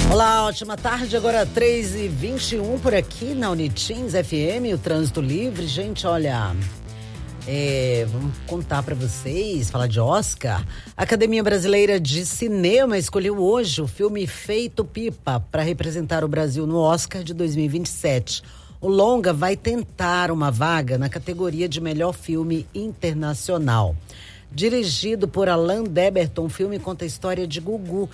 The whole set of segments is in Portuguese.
Olá, ótima tarde, agora 3h21 por aqui na Unitins FM, o Trânsito Livre. Gente, olha, vamos contar pra vocês, falar de Oscar. A Academia Brasileira de Cinema escolheu hoje o filme Feito Pipa para representar o Brasil no Oscar de 2027. O longa vai tentar uma vaga na categoria de melhor filme internacional. Dirigido por Alan Deberton, o filme conta a história de Gugu,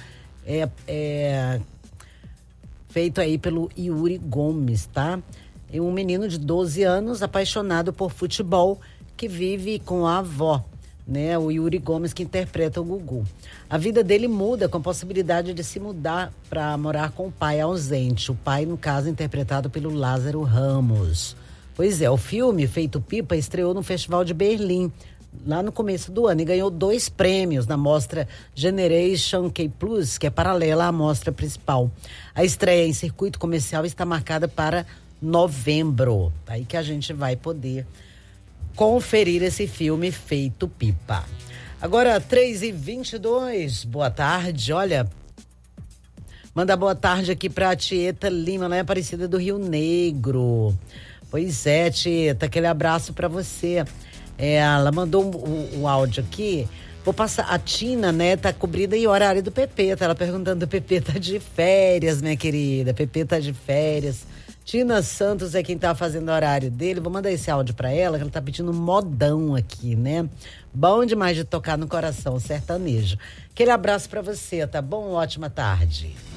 feito aí pelo Yuri Gomes, tá? É um menino de 12 anos, apaixonado por futebol, que vive com a avó, né? O Yuri Gomes, que interpreta o Gugu. A vida dele muda com a possibilidade de se mudar para morar com o pai ausente. O pai, no caso, interpretado pelo Lázaro Ramos. Pois é, o filme Feito Pipa estreou no Festival de Berlim, lá no começo do ano, e ganhou 2 prêmios na mostra Generation K+, que é paralela à mostra principal. A estreia em circuito comercial está marcada para novembro. Aí que a gente vai poder conferir esse filme Feito Pipa. Agora, 3h22, boa tarde. Olha, manda boa tarde aqui para a Tieta Lima, lá em Aparecida do Rio Negro. Pois é, Tieta, aquele abraço para você. Ela mandou um áudio aqui. Vou passar. A Tina, né, tá cobrida em horário do PP. Tá ela perguntando: o PP tá de férias, minha querida. PP tá de férias. Tina Santos é quem tá fazendo o horário dele. Vou mandar esse áudio pra ela, que ela tá pedindo modão aqui, né? Bom demais de tocar no coração, sertanejo. Aquele abraço pra você, tá bom? Ótima tarde.